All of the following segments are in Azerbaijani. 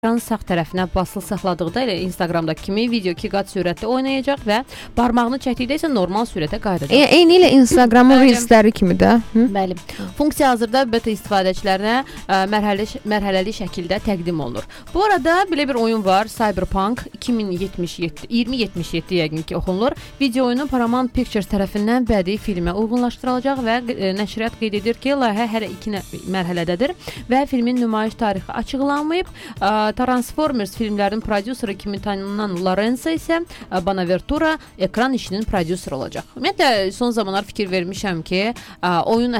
Ekranın sağ tərəfinə basılı saxladıqda elə Instagramdakı kimi video 2 qat sürətdə oynayacaq və barmağını çəkdikdə isə normal sürətə qayıdacaq. Eyni ilə Instagramın reelsləri kimi də. Bəli. Funksiya hazırda beta istifadəçilərinə mərhələli şəkildə təqdim olunur. Bu arada belə bir oyun var. Cyberpunk 2077 yəqin ki oxunulur. Video oyunu Paramount Pictures tərəfindən bədii filmə uyğunlaşdırılacaq və nəşriyyat qeyd edir ki, layihə hər iki mərhələdədir və filmin nümayiş tarixi açıqlanmayıb. Transformers filmlərinin prodüseri kimi tanınan Lorenzo isə Bonaventura ekran işinin prodüseri olacaq. Ümumiyyətlə son zamanlar fikir vermişəm ki, oyun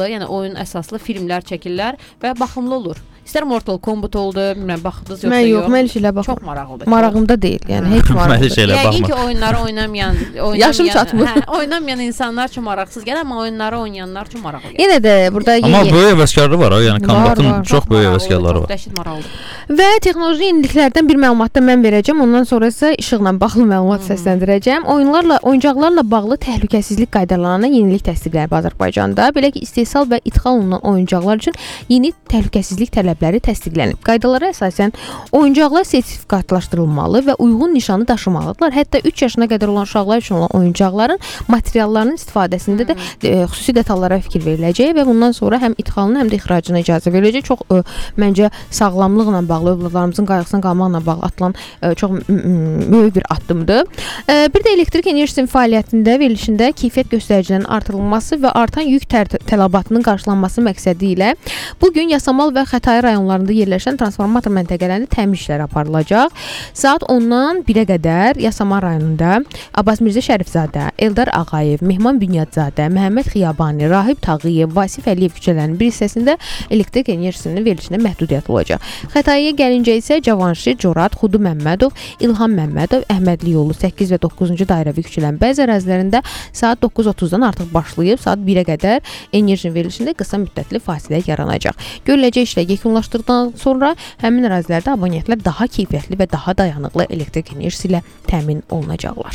əsaslı filmlər çəkirlər və baxımlı olur. İstər Mortal Kombat oldu, bilmirəm, baxdınız yoxsa yox? Mən elə baxım. Çox maraqlıdır. Marağımda deyil, yəni heç maraqlıdır. Yəqin ki oyunları oynamayan yaşım çatmır. Oynamayan insanlar üçün maraqsız gəlir, amma oyunları oynayanlar üçün maraqlı gəlir. Yenə də burada amma böyük həvəskarlığı var, yəni kombatın çox böyük həvəskarları var. Dəhşət maraqlıdır. Və texnoloji yeniliklərdən bir məlumat da mən verəcəm. Ondan sonra isə işıqla bağlı məlumat səsləndirəcəm. Oyuncaqlarla bağlı təhlükəsizlik qaydalarına yenilik təsdiqlənib Azərbaycanda. Belə ki, istehsal və idxal olunan oyuncaqlar üçün yeni təhlükəsizlik tələbləri təsdiqlənib. Qaydalara əsasən oyuncaqlar sertifikatlaşdırılmalı və uyğun nişanı daşımalıdırlar. Hətta 3 yaşına qədər olan uşaqlar üçün olan oyuncaqların materiallarının istifadəsində də xüsusi detallara fikir veriləcək və bundan sonra həm idxalına, həm də ixracına icazə veriləcək. Çox məncə sağlamlıqla bağlı, övladlarımızın qayğısına qalmaqla bağlı atılan çox böyük bir addımdır. Bir də elektrik enerjisinin fəaliyyətində, verilişində keyfiyyət göstəricilərinin artırılması və artan yük tələbatının qarşılanması məqsədi ilə bu gün Yasamal və Xətai rayonlarında yerləşən transformator məntəqələrində təmir işləri aparılacaq. Saat 10-dan 1-ə qədər Yasamal rayonunda Abbas Mirzə Şərifzadə, Eldar Ağayev, Mehman Bünyadzadə, Məhəmməd Xiyabani, Rahib Tağıyev, Vasif Əliyev küçələrinin bir hissəsində elektrik enerjisinin verilişinə məhdudiyyət olacaq. Xətaiyə gəlincə isə Cavanşir, Corad, Xudu Məmmədov, İlham Məmmədov, Əhmədli yolu 8 və 9-cu dairəvi küçələrin bəzi ərazilərində saat 9:30-dan artıq başlayıb saat 1-ə qədər enerjinin verilişində qısa müddətli fasilə yaranacaq. Görüləcək işlə yekunlaşdıqdan sonra həmin ərazilərdə abonentlər daha keyfiyyətli və daha dayanıqlı elektrik enerjisi ilə təmin olunacaqlar.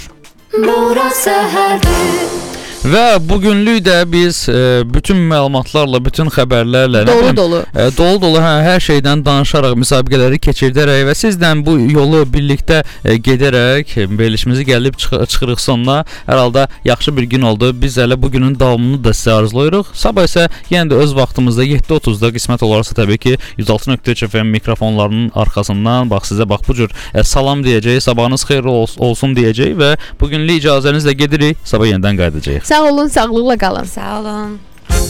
Və bugünlük də biz bütün məlumatlarla, bütün xəbərlərlə dolu hər şeydən danışaraq, müsabiqələri keçirdərək və sizlə bu yolu birlikdə gedərək verilişimizi gəlib çıxırıq sonuna. Hər halda yaxşı bir gün oldu. Biz hələ bu günün davamını da sizə arzulayırıq. Sabah isə yenə də öz vaxtımızda 7:30-da qismət olarsa təbii ki 106.3 FM mikrofonlarının arxasından sizə bu cür salam deyəcək, sabahınız xeyirli olsun deyəcək və bugünlük icazənizlə gedirik. Sabah yenidən qayıdacağıq. Sağ olun, sağlıqla qalın. Sağ olun.